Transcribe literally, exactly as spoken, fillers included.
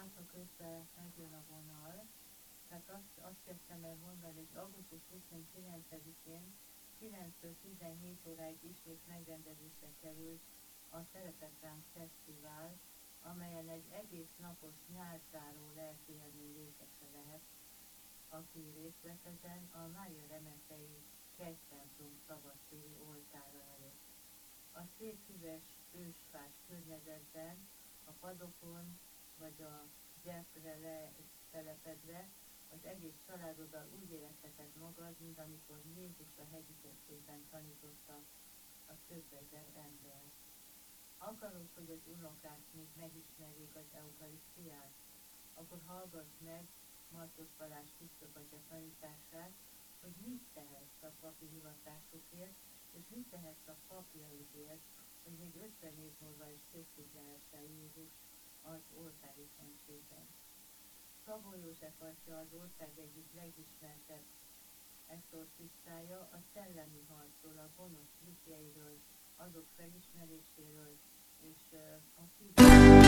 ha közben megjön a vonal. Tehát azt, azt kezdtem el mondani, hogy augusztus huszonkilencedikén kilenctől tizenhét óráig ismét megrendezésre került a Szeretetránk Fesztivál, amelyen egy egész napos nyárzáró lelkiélmény részese lehet, aki részt vett ezen a Mária Remekei kegytemplom szabadtéri oltára előtt. A szép füves ősfás környezetben, a padokon vagy a gyepre letelepedve az egész családoddal úgy érezheted magad, mint amikor Jézus a hegyi beszédben tanította a több ezer embert. Akarod, hogy az unokák még megismerjék az eukarisztiát? Akkor hallgass meg Martos Balázs Püspök atya tanítását, hogy mit tehetsz a papi hivatásokért, és mit tehetsz a papjaidért, hogy még ötven év múlva is köztük lehessen Jézus az oltári szentségben. Szabó József atya, az ország egyik legismertebb exorcisztája, a szellemi harcról, a gonosz trükkjeiről, azok felismeréséről és a